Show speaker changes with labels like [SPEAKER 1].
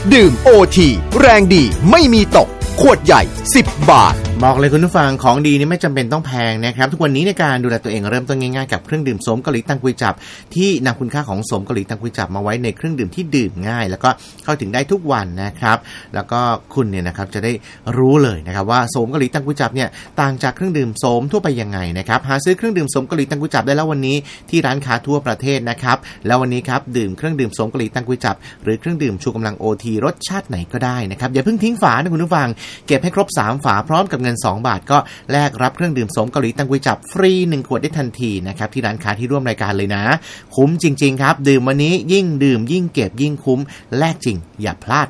[SPEAKER 1] ดื่ม OT แรงดีไม่มีตกขวดใหญ่10 บาท
[SPEAKER 2] บอกเลยคุณผู้ฟังของดีนี่ไม่จำเป็นต้องแพงนะครับทุกวันนี้ในการดูแลตัวเองเริ่มต้นง่ายๆกับเครื่องดื่มโสมเกาหลีตังกุยจับที่นำคุณค่าของโสมเกาหลีตังกุยจับมาไว้ในเครื่องดื่มที่ดื่มง่ายแล้วก็เข้าถึงได้ทุกวันนะครับแล้วก็คุณเนี่ยนะครับจะได้รู้เลยนะครับว่าโสมเกาหลีตังกุยจับเนี่ยต่างจากเครื่องดื่มโสมทั่วไปยังไงนะครับหาซื้อเครื่องดื่มโสมเกาหลีตังกุยจับได้แล้ววันนี้ที่ร้านค้าทั่วประเทศนะครับแล้ววันนี้ครับดื่มเครื่องดื่มโสมเกาหลีตังกุยจับหรือเครื่องดื่มชูกำลัง OT รสชาติไหนก็ได้นะครับอย่าเพิ่งทิ้งฝานะคุณผู้ฟังเก็บให้ครบ3ฝาพร้อมกับเงิน2 บาทก็แลกรับเครื่องดื่มโสมเกาหลีตังกุยจับฟรี1 ขวดได้ทันทีนะครับที่ร้านค้าที่ร่วมรายการเลยนะคุ้มจริงๆครับดื่มวันนี้ยิ่งดื่มยิ่งเก็บยิ่งคุ้มแลกจริงอย่าพลาด